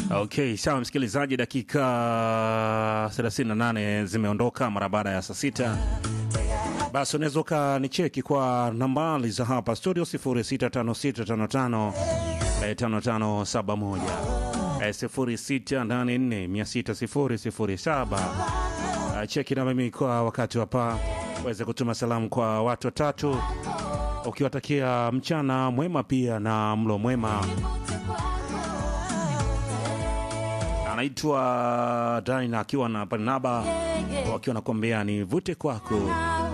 Okay, sawa msikilizaji, dakika 38 zimeondoka mara baada ya saa 6. Basi unaweza ukanicheki kwa nambari za hapa studio 0656555571, 0684600007. Cheki na mimi kwa wakati hapa uweze kutuma salamu kwa watu watatu ukiwatakia mchana mwema pia na mlo mwema. Anaitwa Daina akiwa na Barnaba wakiwa nakwambia ni vute kwako.